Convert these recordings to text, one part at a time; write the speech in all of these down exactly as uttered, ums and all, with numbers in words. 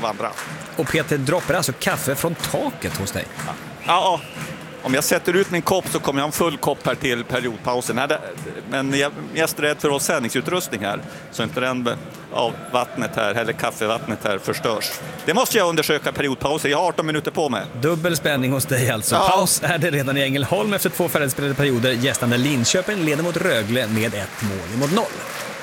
av andra. Och Peter, droppar alltså kaffe från taket hos dig? Ja, ja. Om jag sätter ut min kopp så kommer jag ha en full kopp här till periodpausen. Men jag är mest rädd för oss sändningsutrustning här, så inte den av vattnet här, eller kaffevattnet här, förstörs. Det måste jag undersöka periodpausen. Jag har arton minuter på mig. Dubbel spänning hos dig alltså. Ja. Paus är det redan i Ängelholm efter två färdigspelade perioder. Gästande Linköping leder mot Rögle med ett mål mot noll.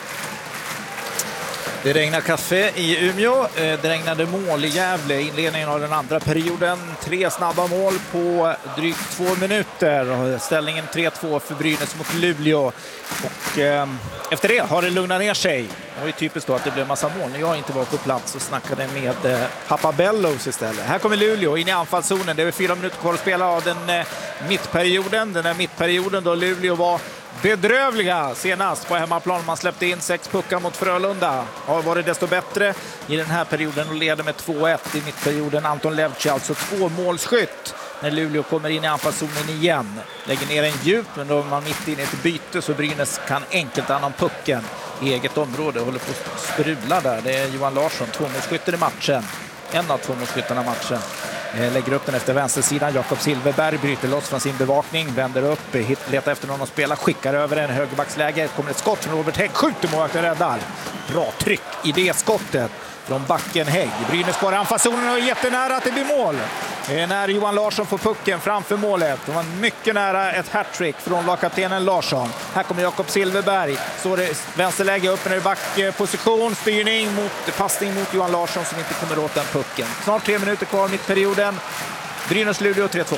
Det regnar kaffe i Umeå, det regnade mål i Gävle, inledningen av den andra perioden. Tre snabba mål på drygt två minuter. Ställningen tre två för Brynäs mot Luleå. Och eh, efter det har det lugnat ner sig. Det var ju typiskt då att det blev massa mål när jag inte var på plats och snackade med eh, Papa Bellows istället. Här kommer Luleå in i anfallszonen. Det är fyra minuter kvar att spela av den eh, mittperioden. Den här mittperioden då Luleå var bedrövliga senast på hemmaplan. Man släppte in sex puckar mot Frölunda. Har varit desto bättre i den här perioden och leder med två ett i mittperioden. Anton Levci, alltså två målskytt när Luleå kommer in i anfallszonen igen. Lägger ner en djup, men då är man mitt inne i ett byte så Brynäs kan enkelt annan pucken i eget område. Håller på att sprula där. Det är Johan Larsson, två målskytter i matchen. En av två målskyttarna i matchen. Lägger upp den efter vänstersidan. Jakob Silverberg bryter loss från sin bevakning. Vänder upp, letar efter någon att spela. Skickar över en högerbacksläge. Kommer ett skott från Robert Hägg. Skjuter målvakten, räddar. Bra tryck i det skottet från backen Hägg. Brynäs kvar i anfallszonen och är jättenära att det blir mål. När Johan Larsson får pucken framför målet. Det var mycket nära ett hattrick från lagkaptenen Larsson. Här kommer Jakob Silverberg. Så det vänsterläge upp i backposition. Styrning mot passning mot Johan Larsson som inte kommer åt den pucken. Snart tre minuter kvar mittperioden. Brynäs Luleå tre två.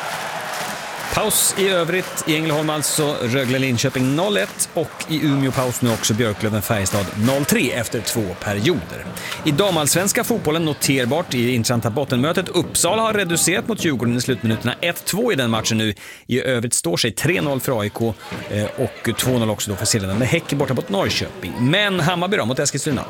Paus i övrigt i Ängelholm alltså. Rögle Linköping noll ett och i Umeå paus nu också Björklöven Färjestad noll tre efter två perioder. I damallsvenska fotbollen noterbart i intressanta bottenmötet. Uppsala har reducerat mot Djurgården i slutminuterna ett två i den matchen nu. I övrigt står sig tre noll för A I K och två noll också då för Siljan med Häck borta mot Norrköping. Men Hammarby då mot Eskilstuna.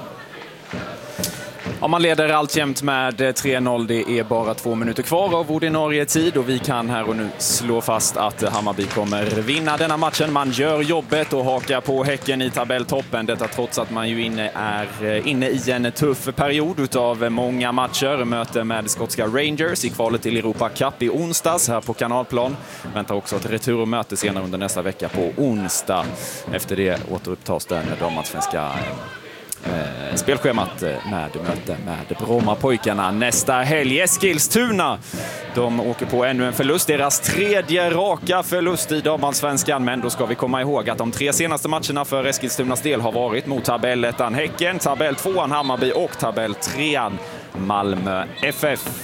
Ja, man leder alltjämt med tre noll. Det är bara två minuter kvar av ordinarie tid och vi kan här och nu slå fast att Hammarby kommer vinna denna matchen. Man gör jobbet och hakar på Häcken i tabelltoppen. Detta trots att man ju inne är inne i en tuff period utav många matcher. Möte med skotska Rangers i kvalet till Europa Cup i onsdags här på Kanalplan. Väntar också ett returmöte senare under nästa vecka på onsdag. Efter det återupptas den damallsvenska Eh, spelschemat med möte med Brommapojkarna nästa helg. Eskilstuna, de åker på ännu en förlust, deras tredje raka förlust i damallsvenskan, men då ska vi komma ihåg att de tre senaste matcherna för Eskilstunas del har varit mot tabellettan Häcken, tabell tvåan Hammarby och tabell trean Malmö F F.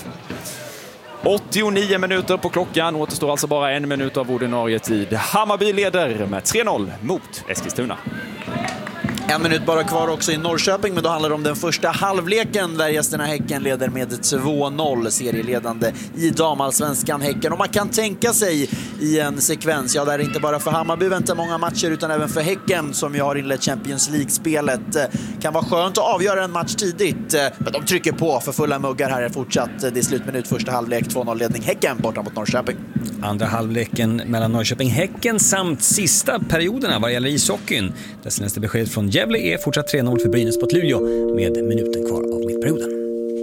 åttionio minuter på klockan, återstår alltså bara en minut av ordinarie tid. Hammarby leder med tre noll mot Eskilstuna. En minut bara kvar också i Norrköping, men då handlar det om den första halvleken där gästerna Häcken leder med två noll, serieledande i damallsvenskan Häcken. Och man kan tänka sig i en sekvens, ja, där inte bara för Hammarby väntar många matcher utan även för Häcken som ju har inlett Champions League-spelet. Kan vara skönt att avgöra en match tidigt, men de trycker på för fulla muggar här är fortsatt. Det är slutminut, första halvlek, två noll-ledning Häcken borta mot Norrköping. Andra halvleken mellan Norrköping-Häcken samt sista perioderna vad gäller ishockeyn. Det senaste beskedet från Gävle är fortsatt tre noll för Brynäs mot Luleå med minuten kvar av mittperioden.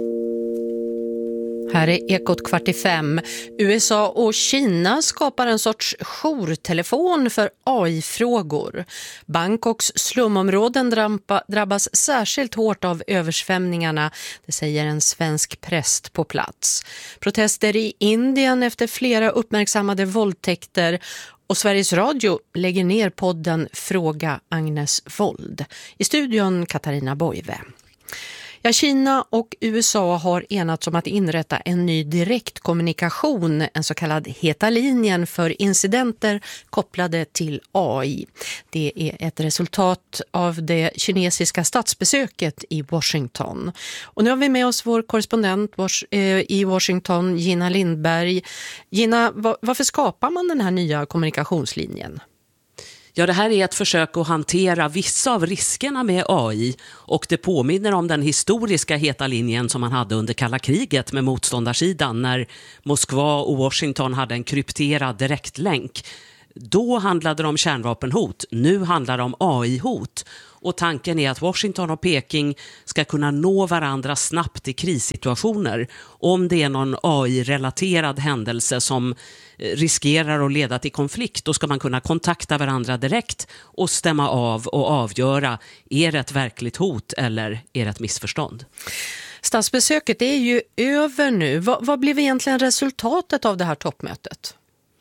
Här är Ekot kvart i fem. U S A och Kina skapar en sorts jourtelefon för A I-frågor. Bangkoks slumområden drabbas särskilt hårt av översvämningarna, det säger en svensk präst på plats. Protester i Indien efter flera uppmärksammade våldtäkter. Och Sveriges Radio lägger ner podden Fråga Agnes Wold. I studion Katarina Boive. Ja, Kina och U S A har enats om att inrätta en ny direktkommunikation, en så kallad heta linjen för incidenter kopplade till A I. Det är ett resultat av det kinesiska statsbesöket i Washington. Och nu har vi med oss vår korrespondent i Washington, Gina Lindberg. Gina, varför skapar man den här nya kommunikationslinjen? Ja, det här är ett försök att hantera vissa av riskerna med A I och det påminner om den historiska heta linjen som man hade under kalla kriget med motståndarsidan när Moskva och Washington hade en krypterad direktlänk. Då handlade det om kärnvapenhot, nu handlar det om A I-hot. Och tanken är att Washington och Peking ska kunna nå varandra snabbt i krissituationer. Om det är någon A I-relaterad händelse som riskerar att leda till konflikt, då ska man kunna kontakta varandra direkt och stämma av och avgöra, är det ett verkligt hot eller är det ett missförstånd? Statsbesöket är ju över nu. Vad, vad blev egentligen resultatet av det här toppmötet?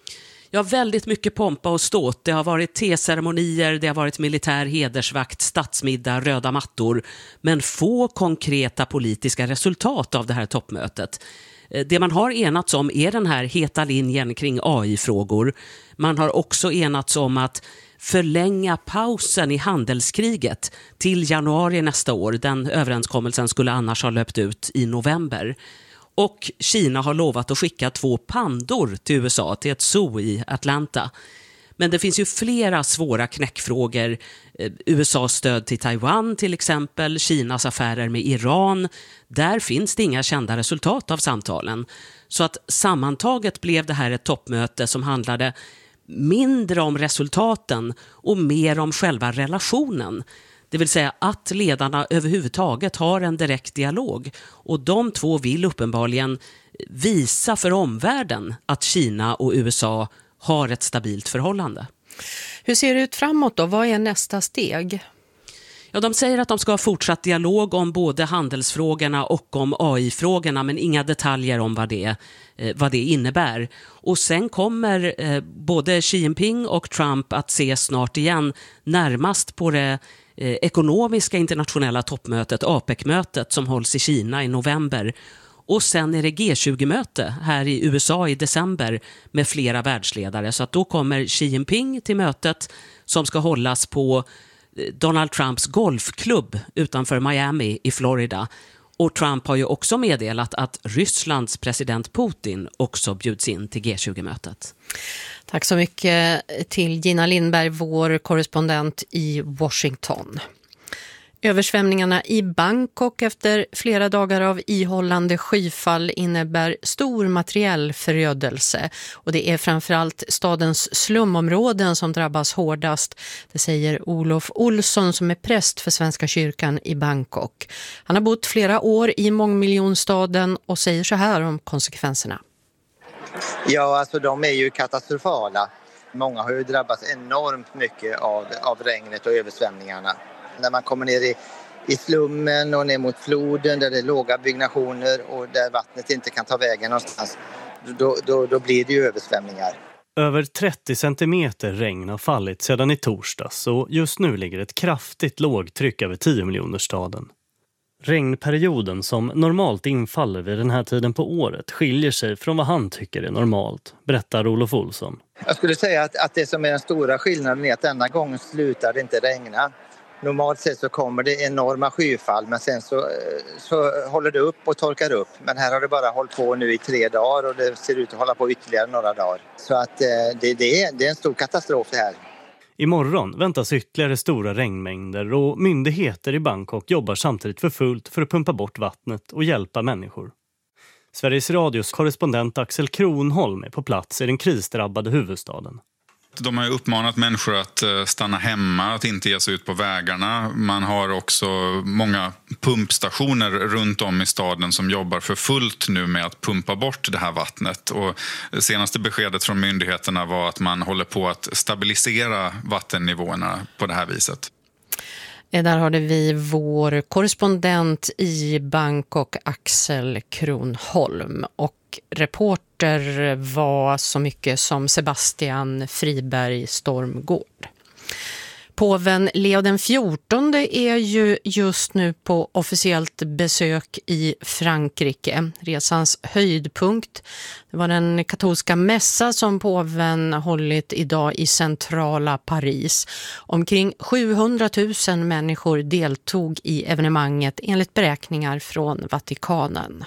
Ja, väldigt mycket pompa och ståt. Det har varit teceremonier, det har varit militär hedersvakt, statsmiddag, röda mattor. Men få konkreta politiska resultat av det här toppmötet. Det man har enats om är den här heta linjen kring A I-frågor. Man har också enats om att förlänga pausen i handelskriget till januari nästa år. Den överenskommelsen skulle annars ha löpt ut i november. Och Kina har lovat att skicka två pandor till U S A, till ett zoo i Atlanta. Men det finns ju flera svåra knäckfrågor. U S A:s stöd till Taiwan till exempel, Kinas affärer med Iran. Där finns det inga kända resultat av samtalen. Så att sammantaget blev det här ett toppmöte som handlade mindre om resultaten och mer om själva relationen. Det vill säga att ledarna överhuvudtaget har en direkt dialog. Och de två vill uppenbarligen visa för omvärlden att Kina och U S A har ett stabilt förhållande. Hur ser det ut framåt då? Vad är nästa steg? Ja, de säger att de ska ha fortsatt dialog om både handelsfrågorna och om A I-frågorna, men inga detaljer om vad det, eh, vad det innebär. Och sen kommer eh, både Xi Jinping och Trump att ses snart igen, närmast på det eh, ekonomiska internationella toppmötet, APEC-mötet, som hålls i Kina i november. Och sen är det G tjugo-möte här i U S A i december med flera världsledare. Så att då kommer Xi Jinping till mötet som ska hållas på Donald Trumps golfklubb utanför Miami i Florida. Och Trump har ju också meddelat att Rysslands president Putin också bjuds in till G tjugo-mötet. Tack så mycket till Gina Lindberg, vår korrespondent i Washington. Översvämningarna i Bangkok efter flera dagar av ihållande skyfall innebär stor materiell förödelse. Och det är framförallt stadens slumområden som drabbas hårdast. Det säger Olof Olsson som är präst för Svenska kyrkan i Bangkok. Han har bott flera år i mångmiljonstaden och säger så här om konsekvenserna. Ja, alltså de är ju katastrofala. Många har ju drabbats enormt mycket av, av regnet och översvämningarna. När man kommer ner i, i slummen och ner mot floden där det är låga byggnationer och där vattnet inte kan ta vägen någonstans, då, då, då blir det ju översvämningar. Över trettio centimeter regn har fallit sedan i torsdags och just nu ligger ett kraftigt lågtryck över tio miljoner staden. Regnperioden som normalt infaller vid den här tiden på året skiljer sig från vad han tycker är normalt, berättar Olof Olsson. Jag skulle säga att, att det som är den stora skillnaden är att denna gången slutar det inte regna. Normalt sett så kommer det enorma skyfall men sen så, så håller det upp och torkar upp. Men här har det bara hållit på nu i tre dagar och det ser ut att hålla på ytterligare några dagar. Så att det, det, är, det är en stor katastrof det här. Imorgon väntas ytterligare stora regnmängder och myndigheter i Bangkok jobbar samtidigt för fullt för att pumpa bort vattnet och hjälpa människor. Sveriges Radios korrespondent Axel Kronholm är på plats i den krisdrabbade huvudstaden. De har uppmanat människor att stanna hemma, att inte ge sig ut på vägarna. Man har också många pumpstationer runt om i staden som jobbar för fullt nu med att pumpa bort det här vattnet. Och senaste beskedet från myndigheterna var att man håller på att stabilisera vattennivåerna på det här viset. Där hade vi vår korrespondent i Bangkok, Axel Kronholm, och reporter var så mycket som Sebastian Friberg Stormgård. Påven Leo den fjortonde är ju just nu på officiellt besök i Frankrike. Resans höjdpunkt, det var den katolska mässa som påven hållit idag i centrala Paris. Omkring sjuhundratusen människor deltog i evenemanget enligt beräkningar från Vatikanen.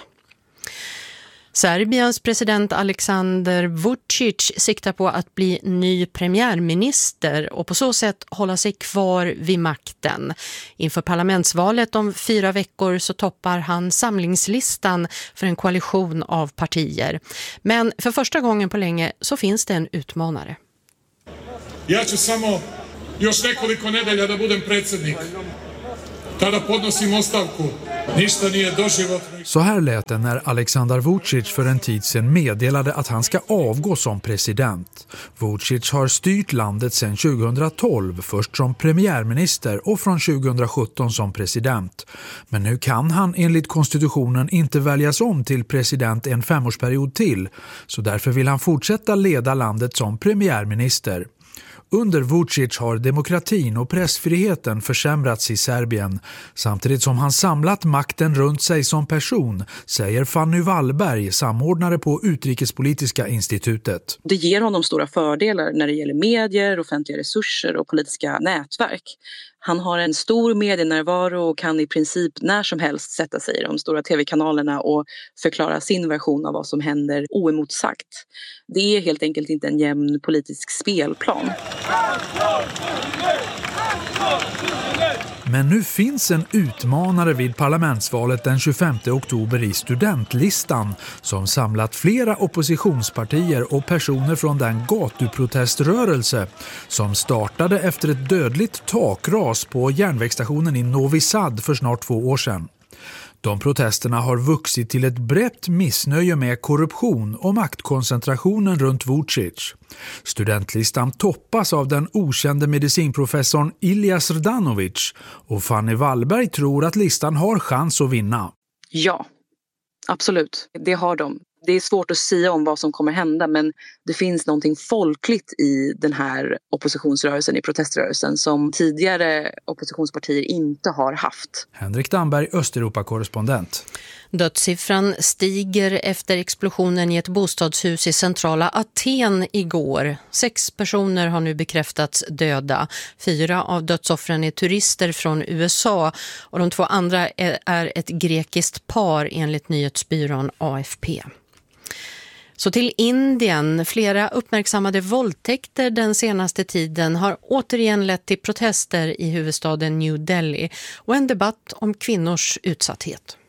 Serbiens president Aleksandar Vučić siktar på att bli ny premiärminister och på så sätt hålla sig kvar vid makten. Inför parlamentsvalet om fyra veckor så toppar han samlingslistan för en koalition av partier. Men för första gången på länge så finns det en utmanare. Ja ću samo još nekoliko nedelja da budem predsjednik. Tada podnosim ostavku. Ništa nije doživotno. Så här lät det när Aleksandar Vučić för en tid sedan meddelade att han ska avgå som president. Vučić har styrt landet sedan tjugohundratolv, först som premiärminister och från tjugohundrasjutton som president. Men nu kan han enligt konstitutionen inte väljas om till president en femårsperiod till, så därför vill han fortsätta leda landet som premiärminister. Under Vučić har demokratin och pressfriheten försämrats i Serbien, samtidigt som han samlat makten runt sig som person, säger Fanny Wallberg, samordnare på Utrikespolitiska institutet. Det ger honom stora fördelar när det gäller medier, offentliga resurser och politiska nätverk. Han har en stor medienärvaro och kan i princip när som helst sätta sig i de stora tv-kanalerna och förklara sin version av vad som händer oemotsagt. Det är helt enkelt inte en jämn politisk spelplan. Men nu finns en utmanare vid parlamentsvalet den tjugofemte oktober i studentlistan som samlat flera oppositionspartier och personer från den gatuproteströrelse som startade efter ett dödligt takras på järnvägsstationen i Novi Sad för snart två år sedan. De protesterna har vuxit till ett brett missnöje med korruption och maktkoncentrationen runt Vučić. Studentlistan toppas av den okände medicinprofessorn Ilija Srdanović och Fanny Wallberg tror att listan har chans att vinna. Ja, absolut. Det har de. Det är svårt att säga om vad som kommer hända, men det finns någonting folkligt i den här oppositionsrörelsen, i proteströrelsen, som tidigare oppositionspartier inte har haft. Henrik Damberg, Östeuropa-korrespondent. Dödssiffran stiger efter explosionen i ett bostadshus i centrala Aten igår. Sex personer har nu bekräftats döda. Fyra av dödsoffren är turister från U S A och de två andra är ett grekiskt par enligt nyhetsbyrån A F P. Så till Indien. Flera uppmärksammade våldtäkter den senaste tiden har återigen lett till protester i huvudstaden New Delhi och en debatt om kvinnors utsatthet.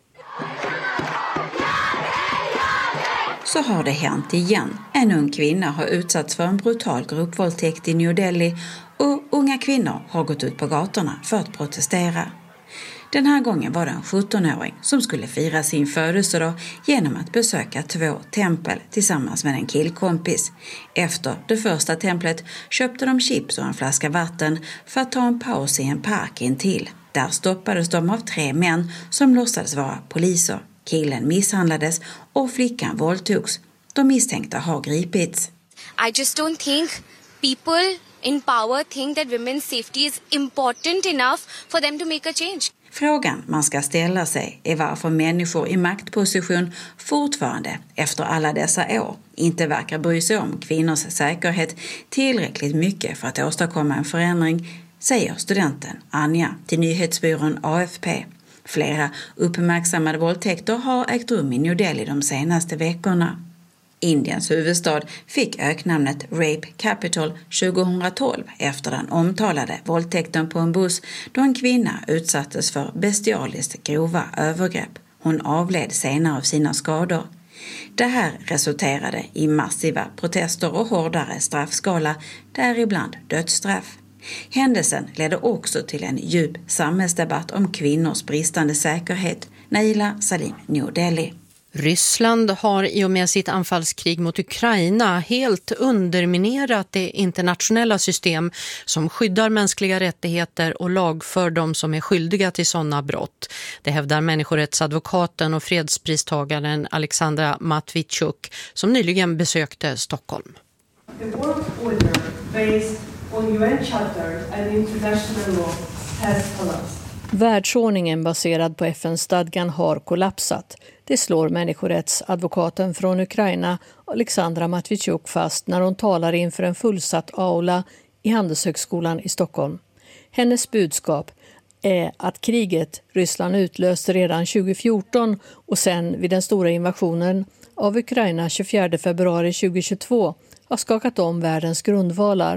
Så har det hänt igen. En ung kvinna har utsatts för en brutal gruppvåldtäkt i New Delhi och unga kvinnor har gått ut på gatorna för att protestera. Den här gången var det en sjuttonåring som skulle fira sin födelsedag genom att besöka två tempel tillsammans med en killkompis. Efter det första templet köpte de chips och en flaska vatten för att ta en paus i en park intill. Där stoppades de av tre män som låtsades vara poliser. Killen misshandlades och flickan våldtogs. De misstänkta har gripits. I just don't think people in power think that women's safety is important enough for them to make a change. Frågan man ska ställa sig är varför människor i maktposition fortfarande efter alla dessa år inte verkar bry sig om kvinnors säkerhet tillräckligt mycket för att åstadkomma en förändring, säger studenten Anja till nyhetsbyrån A F P. Flera uppmärksammade våldtäkter har ägt rum i New Delhi de senaste veckorna. Indiens huvudstad fick öknamnet Rape Capital tjugohundratolv efter den omtalade våldtäkten på en buss då en kvinna utsattes för bestialiskt grova övergrepp. Hon avled senare av sina skador. Det här resulterade i massiva protester och hårdare straffskala, däribland dödsstraff. Händelsen ledde också till en djup samhällsdebatt om kvinnors bristande säkerhet. Naila Salim, New Delhi. Ryssland har i och med sitt anfallskrig mot Ukraina helt underminerat det internationella system som skyddar mänskliga rättigheter och lagför de som är skyldiga till sådana brott. Det hävdar människorättsadvokaten och fredspristagaren Alexandra Matvichuk som nyligen besökte Stockholm. The world order based on U N charters and international law has collapsed. Världsordningen baserad på F N-stadgan har kollapsat. Det slår människorättsadvokaten från Ukraina Alexandra Matvichuk fast när hon talar inför en fullsatt aula i Handelshögskolan i Stockholm. Hennes budskap är att kriget Ryssland utlöste redan tjugo fjorton och sen vid den stora invasionen av Ukraina tjugofjärde februari tjugohundratjugotvå har skakat om världens grundvalar.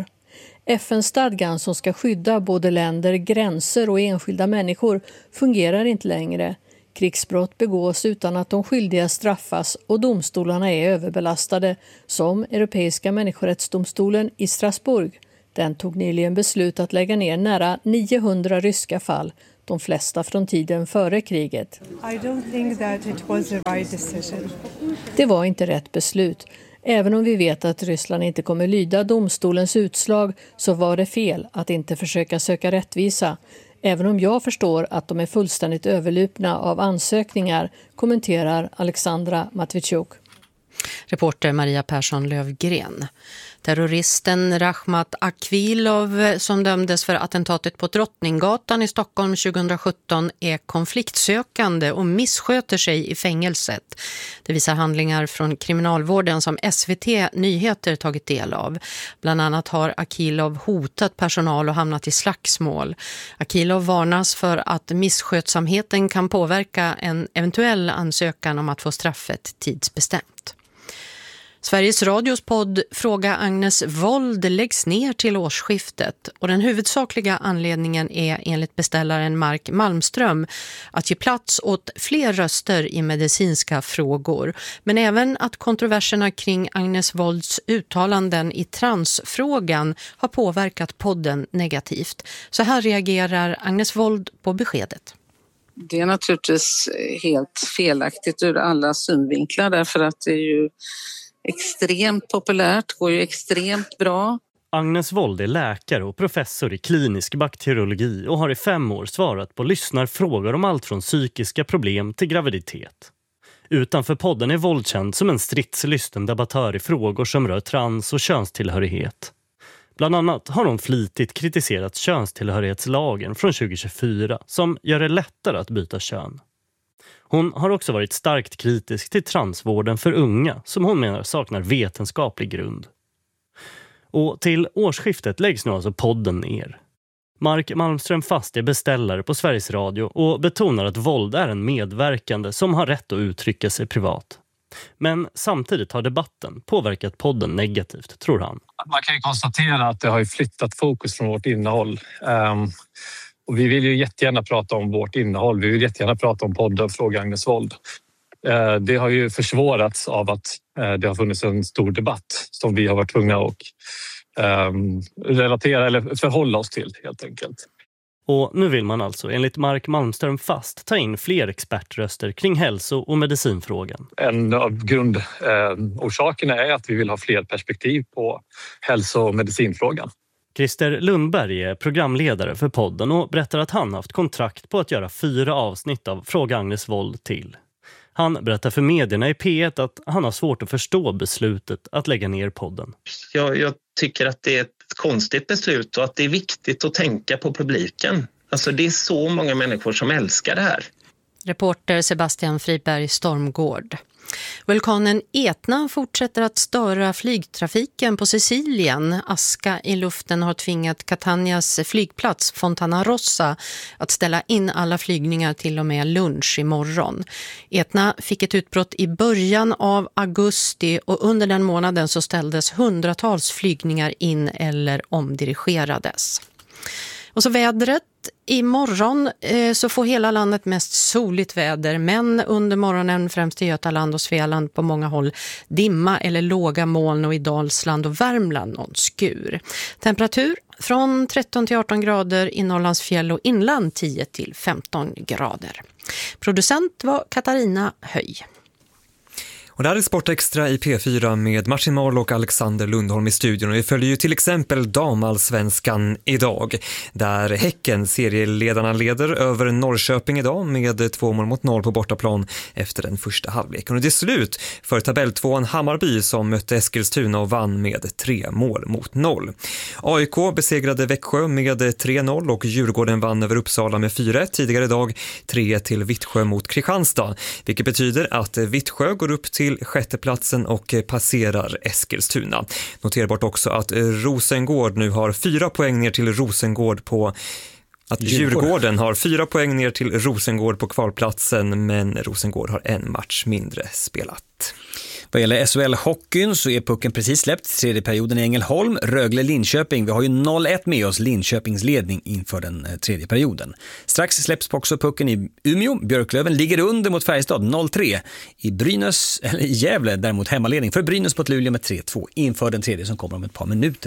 F N-stadgan som ska skydda både länder, gränser och enskilda människor fungerar inte längre. Krigsbrott begås utan att de skyldiga straffas och domstolarna är överbelastade, som Europeiska människorättsdomstolen i Strasbourg, Den tog nyligen beslut att lägga ner nära niohundra ryska fall, de flesta från tiden före kriget. I don't think that it was the right decision. Det var inte rätt beslut. Även om vi vet att Ryssland inte kommer lyda domstolens utslag så var det fel att inte försöka söka rättvisa. Även om jag förstår att de är fullständigt överlupna av ansökningar, kommenterar Alexandra Matvichuk. Reporter Maria Persson Lövgren. Terroristen Rahmat Akvilov som dömdes för attentatet på Drottninggatan i Stockholm tjugohundrasjutton är konfliktsökande och missköter sig i fängelset. Det visar handlingar från kriminalvården som S V T Nyheter tagit del av. Bland annat har Akilov hotat personal och hamnat i slagsmål. Akilov varnas för att misskötsamheten kan påverka en eventuell ansökan om att få straffet tidsbestämt. Sveriges Radios podd Fråga Agnes Wold läggs ner till årsskiftet och den huvudsakliga anledningen är enligt beställaren Mark Malmström att ge plats åt fler röster i medicinska frågor, men även att kontroverserna kring Agnes Wolds uttalanden i transfrågan har påverkat podden negativt. Så här reagerar Agnes Wold på beskedet. Det är naturligtvis helt felaktigt ur alla synvinklar därför att det är ju extremt populärt, går ju extremt bra. Agnes Wold är läkare och professor i klinisk bakteriologi och har i fem år svarat på lyssnarfrågor om allt från psykiska problem till graviditet. Utanför podden är Wold känd som en stridslysten debattör i frågor som rör trans- och könstillhörighet. Bland annat har hon flitigt kritiserat könstillhörighetslagen från tjugohundratjugofyra som gör det lättare att byta kön. Hon har också varit starkt kritisk till transvården för unga som hon menar saknar vetenskaplig grund. Och till årsskiftet läggs nu alltså podden ner. Mark Malmström Fast är beställare på Sveriges Radio och betonar att Wold är en medverkande som har rätt att uttrycka sig privat. Men samtidigt har debatten påverkat podden negativt, tror han. Man kan ju konstatera att det har flyttat fokus från vårt innehåll. Um... Och vi vill ju jättegärna prata om vårt innehåll. Vi vill jättegärna prata om podden Fråga Agnes Wold. Det har ju försvårats av att det har funnits en stor debatt som vi har varit tvungna att relatera eller förhålla oss till helt enkelt. Och nu vill man alltså enligt Mark Malmström Fast ta in fler expertröster kring hälso- och medicinfrågan. En av grundorsakerna är att vi vill ha fler perspektiv på hälso- och medicinfrågan. Christer Lundberg är programledare för podden och berättar att han haft kontrakt på att göra fyra avsnitt av Fråga Agnes Wold till. Han berättar för medierna i P ett att han har svårt att förstå beslutet att lägga ner podden. Jag, jag tycker att det är ett konstigt beslut och att det är viktigt att tänka på publiken. Alltså det är så många människor som älskar det här. Reporter Sebastian Friberg Stormgård. Vulkanen Etna fortsätter att störa flygtrafiken på Sicilien. Aska i luften har tvingat Catanias flygplats Fontana Rossa att ställa in alla flygningar till och med lunch imorgon. Etna fick ett utbrott i början av augusti och under den månaden så ställdes hundratals flygningar in eller omdirigerades. Och så vädret. Imorgon eh, så får hela landet mest soligt väder, men under morgonen främst i Götaland och Svealand på många håll dimma eller låga moln och i Dalsland och Värmland någon skur. Temperatur från tretton till arton grader i Norrlands fjäll och inland tio till femton grader. Producent var Katarina Höj. Och det här är Sportextra i P fyra med Martin Marl och Alexander Lundholm i studion. Och vi följer ju till exempel damallsvenskan idag. Där Häcken, serieledarna, leder över Norrköping idag med två mål mot noll på bortaplan efter den första halvleken. Och det är slut för tabelltvåan Hammarby som mötte Eskilstuna och vann med tre mål mot noll. A I K besegrade Växjö med tre noll och Djurgården vann över Uppsala med fyra ett tidigare idag. tre ett till Vittsjö mot Kristianstad. Vilket betyder att Vittsjö går upp till till sjätteplatsen och passerar Eskilstuna. Noterbart också att Rosengård nu har fyra poäng ner till Rosengård på att Djurgården har fyra poäng ner till Rosengård på kvalplatsen, men Rosengård har en match mindre spelat. Vad gäller S H L-hockeyn så är pucken precis släppt tredje perioden i Ängelholm, Rögle-Linköping. Vi har ju noll ett med oss, Linköpings ledning inför den tredje perioden. Strax släpps också pucken i Umeå. Björklöven ligger under mot Färjestad noll tre. I Brynäs, eller i Gävle däremot hemmaledning för Brynäs mot Luleå med tre två inför den tredje som kommer om ett par minuter där.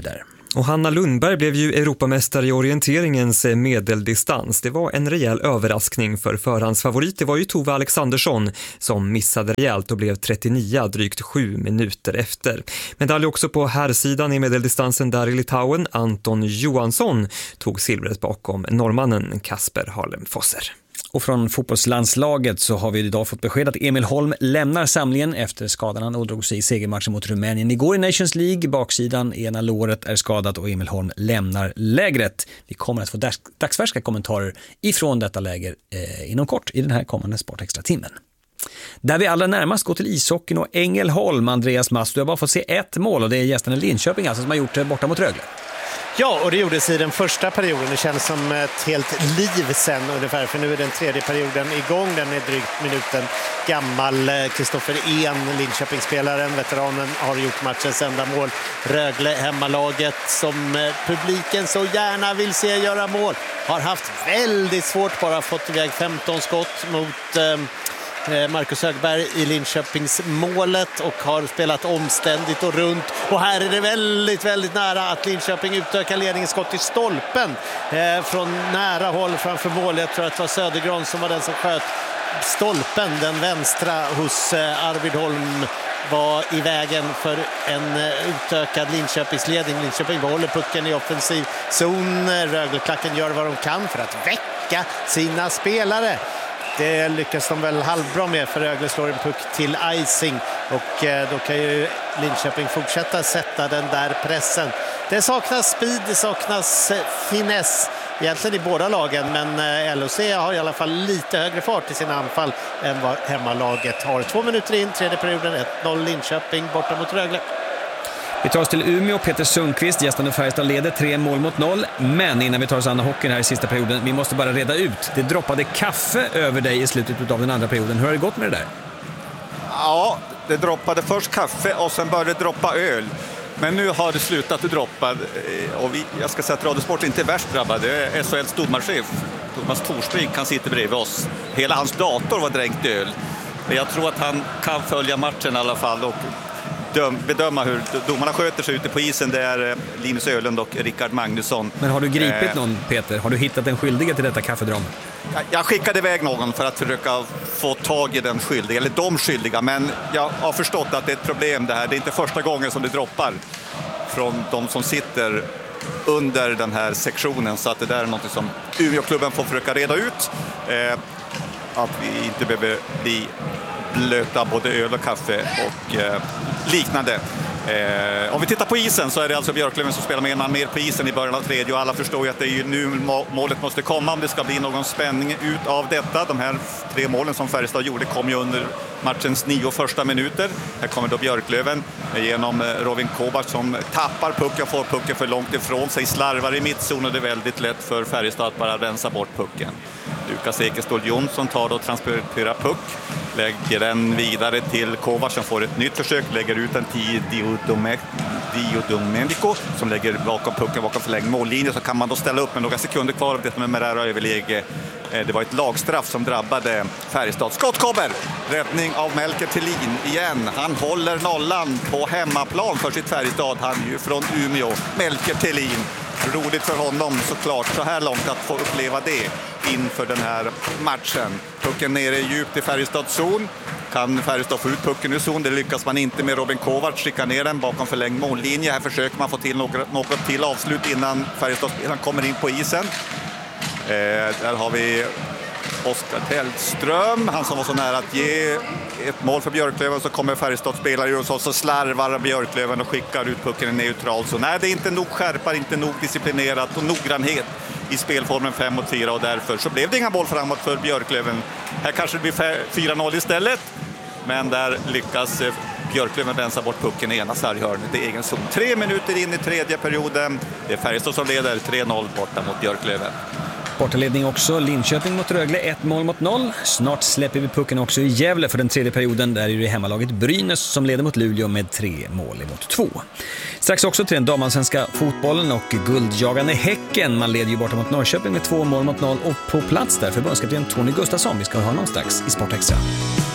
Och Hanna Lundberg blev ju Europamästare i orienteringens medeldistans. Det var en rejäl överraskning för förhandsfavorit. Det var ju Tove Alexandersson som missade rejält och blev trettionio, drygt sju minuter efter. Medalj också på herrsidan i medeldistansen där i Litauen. Anton Johansson tog silvret bakom norrmannen Kasper Harlem-Fosser. Och från fotbollslandslaget så har vi idag fått besked att Emil Holm lämnar samlingen efter skadan. Han ådrog sig i segermatchen mot Rumänien igår i Nations League. Baksidan, ena låret är skadat och Emil Holm lämnar lägret. Vi kommer att få dags- dagsfärska kommentarer ifrån detta läger eh, inom kort i den här kommande Sportextra-timmen. Där vi allra närmast går till ishockeyn och Ängelholm, Andreas Mast. Du har bara fått se ett mål och det är gästerna Linköping alltså, som har gjort det borta mot Rögle. Ja, och det gjordes i den första perioden. Det känns som ett helt liv sen ungefär, för nu är den tredje perioden igång. Den är drygt minuten gammal. Kristoffer En, Linköpingsspelaren, veteranen, har gjort matchens enda mål. Rögle, hemmalaget som publiken så gärna vill se göra mål, har haft väldigt svårt, bara fått iväg femton skott mot eh, Marcus Högberg i Linköpings målet och har spelat omständigt och runt. Och här är det väldigt, väldigt nära att Linköping utökar ledningen, skott i stolpen eh, från nära håll framför mål. Jag tror att det var Södergran som var den som sköt stolpen, den vänstra hos eh, Arvid Holm var i vägen för en eh, utökad Linköpingsledning. Linköping behåller pucken i offensiv zon. Rögleklacken gör vad de kan för att väcka sina spelare. Det lyckas de väl halvbra med, för Rögle slår en puck till icing och eh, då kan ju Linköping fortsätta sätta den där pressen. Det saknas speed, det saknas eh, finess egentligen i båda lagen, men eh, L O C har i alla fall lite högre fart i sina anfall än vad hemmalaget har. Två minuter in, tredje perioden, ett noll Linköping borta mot Rögle. Vi tar oss till Umeå. Peter Sundqvist, gästande Färjestad, leder tre mål mot noll. Men innan vi tar oss an hockeyn här i sista perioden, vi måste bara reda ut. Det droppade kaffe över dig i slutet av den andra perioden. Hur har det gått med det där? Ja, det droppade först kaffe och sen började det droppa öl. Men nu har det slutat att droppa. Och vi, jag ska säga att Radiosport inte är värst drabbad. Det är S H L:s domarchef Thomas Torsbrink, kan sitta bredvid oss. Hela hans dator var dränkt i öl. Men jag tror att han kan följa matchen i alla fall och bedöma hur domarna sköter sig ute på isen. Det är Linus Ölund och Rickard Magnusson. Men har du gripit någon, Peter? Har du hittat en skyldige till detta kaffedram? Jag skickade iväg någon för att försöka få tag i den skyldiga, eller de skyldiga, men jag har förstått att det är ett problem det här. Det är inte första gången som det droppar från de som sitter under den här sektionen, så att det där är något som Umeå-klubben får försöka reda ut. Eh, att vi inte behöver bli blöta både öl och kaffe och eh, liknande. Eh, om vi tittar på isen så är det alltså Björklöven som spelar med en man mer på isen i början av tredje, och alla förstår ju att det är ju nu målet måste komma om det ska bli någon spänning ut av detta. De här tre målen som Färjestad gjorde kom ju under matchens nio första minuter. Här kommer då Björklöven genom Robin Kovac som tappar pucken, får pucken för långt ifrån sig, slarvar i mittzon, och det är väldigt lätt för Färjestad att bara rensa bort pucken. Lukas Ekeståhl Jonsson tar och transporterar puck, lägger den vidare till Kovac som får ett nytt försök, lägger ut den till Diodomenico som lägger bakom pucken, bakom förlängd mållinje. Så kan man då ställa upp med några sekunder kvar av detta med Merara överläge. Det var ett lagstraff som drabbade Färjestad. Skott kommer! Räddning av Melker Thelin igen. Han håller nollan på hemmaplan för sitt Färjestad. Han är ju från Umeå. Melker Thelin. Roligt för honom såklart så här långt att få uppleva det inför den här matchen. Pucken nere djupt i Färjestads zon. Kan Färjestad få ut pucken ur zon? Det lyckas man inte med. Robin Kovac skickar ner den bakom förlängd mållinje. Här försöker man få till något, något till avslut innan Färjestadspelaren kommer in på isen. Eh, där har vi Oskar Hellström, han som var så nära att ge ett mål för Björklöven, så kommer Färjestadspelare och så, så slarvar Björklöven och skickar ut pucken i neutral. Så nej, det är inte nog skärpa, inte nog disciplinerat och noggrannhet i spelformen fem mot fyra, och därför så blev det inga mål framåt för Björklöven. Här kanske det blir fyra noll istället, men där lyckas Björklöven rensa bort pucken i ena sarghörnet. Det är egen zon. Tre minuter in i tredje perioden. Det är Färjestad som leder tre noll borta mot Björklöven. Bortaledning också. Linköping mot Rögle, ett mål mot noll. Snart släpper vi pucken också i Gävle för den tredje perioden. Där är det hemmalaget Brynäs som leder mot Luleå med tre mål mot två. Strax också till den damallsvenska fotbollen och guldjagande Häcken. Man leder ju borta mot Norrköping med två mål mot noll, och på plats där förbundskapten Tony Gustafsson. Vi ska ha honom strax i Sportextra.